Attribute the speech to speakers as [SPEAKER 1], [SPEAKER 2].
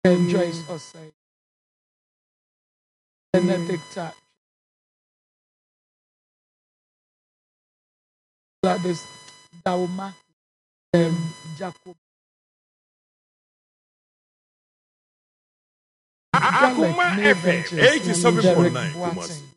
[SPEAKER 1] Joyce Osei, Benedict Gladys Dauma, Jacob.
[SPEAKER 2] Akuma FM 87.9.